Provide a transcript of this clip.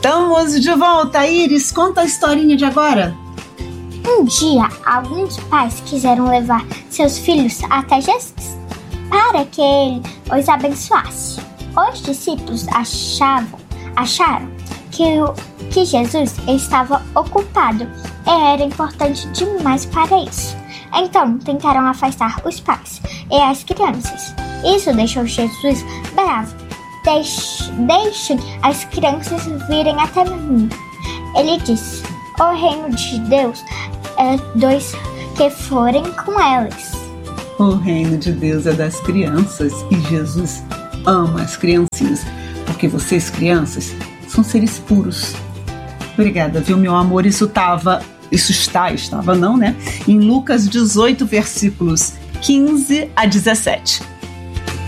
Estamos de volta, Iris. Conta a historinha de agora. Um dia, alguns pais quiseram levar seus filhos até Jesus para que ele os abençoasse. Os discípulos acharam que Jesus estava ocupado e era importante demais para isso. Então, tentaram afastar os pais e as crianças. Isso deixou Jesus bravo. Deixem as crianças virem até mim. Ele disse: o reino de Deus é dos que forem com elas. O reino de Deus é das crianças e Jesus ama as criancinhas, porque vocês, crianças, são seres puros. Obrigada, viu, meu amor? Estava não, né? Em Lucas 18, versículos 15 a 17.